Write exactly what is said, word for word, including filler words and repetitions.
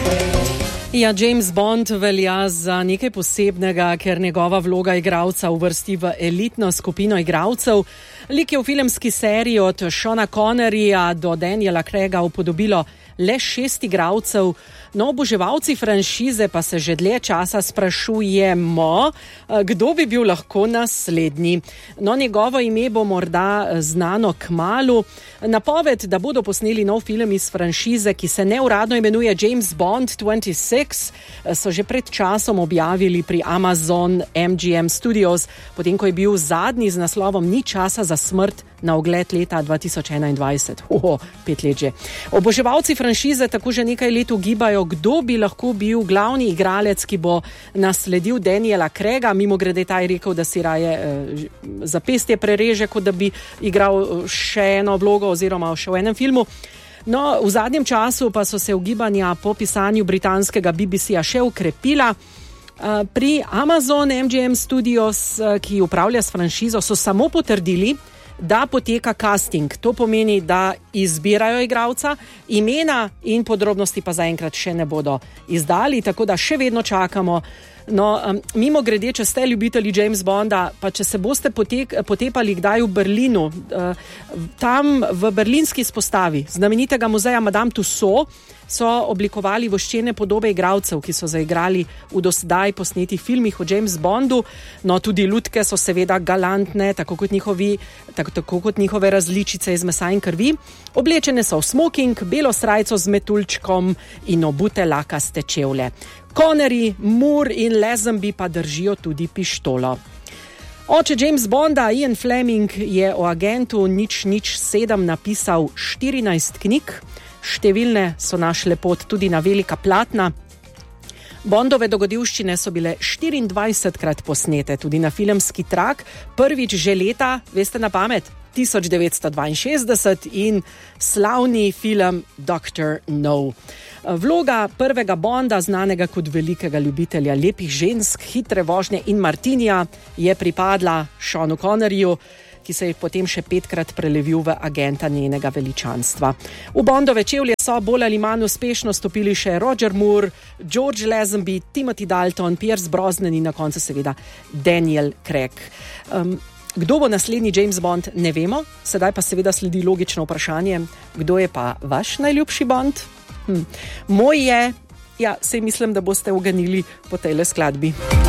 Ja, James Bond velja za nekaj posebnega, ker njegova vloga igralca uvrsti v elitno skupino igralcev. Lik je v filmski seriji od Seana Conneryja do Daniela Craiga upodobilo le šest igralcev. No, oboževalci franšize pa se že dlje časa sprašujemo, kdo bi bil lahko naslednji. No, njegovo ime bo morda znano kmalu. Napoved, da bodo posneli nov film iz franšize, ki se neuradno imenuje James Bond dvajset šestnajst, so že pred časom objavili pri Amazon M G M Studios, potem ko je bil zadnji z naslovom Ni časa za smrt na ogled leta dva tisoč enaindvajset. Oho, pet let že. Oboževalci franšize tako že nekaj let ugibajo, kdo bi lahko bil glavni igralec, ki bo nasledil Daniela Craiga. Mimogrede, ta je rekel, da si raje eh, zapestje prereže, kot da bi igral še eno vlogo oziroma še v enem filmu. No, v zadnjem času pa so se ugibanja po pisanju britanskega B B C-ja še ukrepila. Pri Amazon M G M Studios, ki upravlja s franšizo, so samo potrdili, da poteka casting. To pomeni, da izbirajo igralca, imena in podrobnosti pa zaenkrat še ne bodo izdali, tako da še vedno čakamo. No, um, mimo grede, če ste ljubitelji James Bonda, pa če se boste potek, potepali kdaj v Berlinu, uh, tam v berlinski izpostavi znamenitega muzeja Madame Tussauds so oblikovali voščene podobe igralcev, ki so zaigrali v dosedaj posnetih filmih o James Bondu. No, tudi lutke so seveda galantne, tako kot, njihovi, tako, tako kot njihove različice iz mesa in krvi. Oblečene so v smoking, belo srajco z metuljčkom in obute lakaste čevlje. Connery, Moore in Lazenby pa držijo tudi pištolo. Oče James Bonda, Ian Fleming, je o agentu nič nič sedem napisal štirinajst knjig. Številne so našle pot tudi na velika platna. Bondove dogodivščine so bile štiriindvajsetkrat posnete tudi na filmski trak, prvič že leta, veste na pamet, tisoč devetsto dvainšestdeset in slavni film doktor No. Vloga prvega Bonda, znanega kot velikega ljubitelja lepih žensk, hitre vožnje in martinija, je pripadla Seanu Conneryju, ki se je potem še petkrat prelevil v agenta njenega veličanstva. V Bondove čevlje so bolj ali manj uspešno stopili še Roger Moore, George Lazenby, Timothy Dalton, Pierce Brosnan in na koncu seveda Daniel Craig. Um, kdo bo naslednji James Bond, ne vemo, sedaj pa seveda sledi logično vprašanje, kdo je pa vaš najljubši Bond? Hm. Moj je, ja, sej mislim, da boste uganili po tejle skladbi.